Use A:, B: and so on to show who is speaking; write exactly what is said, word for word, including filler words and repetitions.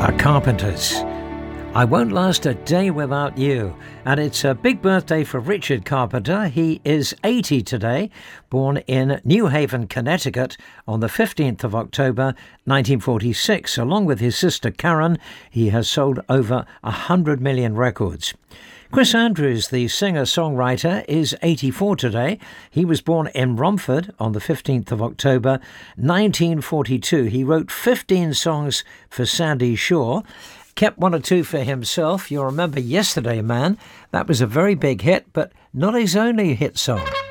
A: The Carpenters. I Won't Last a Day Without You. And it's a big birthday for Richard Carpenter. He is eighty today, born in New Haven, Connecticut on the fifteenth of October nineteen forty-six. Along with his sister Karen, he has sold over one hundred million records. Chris Andrews, the singer-songwriter, is eighty-four today. He was born in Romford on the fifteenth of October nineteen forty-two. He wrote fifteen songs for Sandy Shaw, kept one or two for himself. You'll remember Yesterday Man. That was a very big hit, but not his only hit song.